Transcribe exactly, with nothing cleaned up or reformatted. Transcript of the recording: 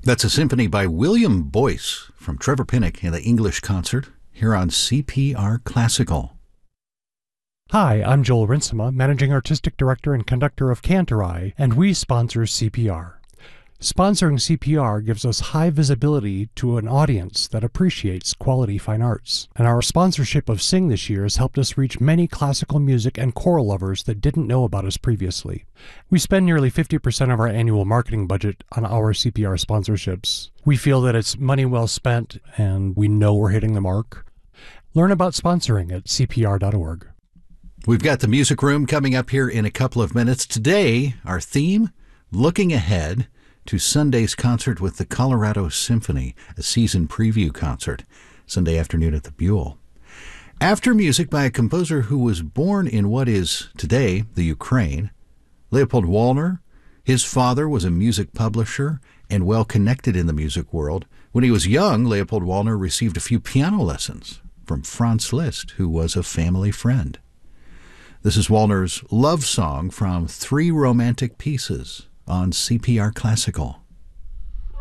That's a symphony by William Boyce from Trevor Pinnock in the English concert here on C P R Classical. Hi, I'm Joel Rinsema, Managing Artistic Director and Conductor of Cantorai, and we sponsor C P R. Sponsoring C P R gives us high visibility to an audience that appreciates quality fine arts, and our sponsorship of Sing this year has helped us reach many classical music and choral lovers that didn't know about us previously. We spend nearly fifty percent of our annual marketing budget on our C P R sponsorships. We feel that it's money well spent, and we know we're hitting the mark. Learn about sponsoring at C P R dot org. We've got the music room coming up here in a couple of minutes. Today, our theme, looking ahead to Sunday's concert with the Colorado Symphony, a season preview concert, Sunday afternoon at the Buell. After music by a composer who was born in what is today the Ukraine, Leopold Wallner. His father was a music publisher and well connected in the music world. When he was young, Leopold Wallner received a few piano lessons from Franz Liszt, who was a family friend. This is Wallner's love song from Three Romantic Pieces on C P R Classical.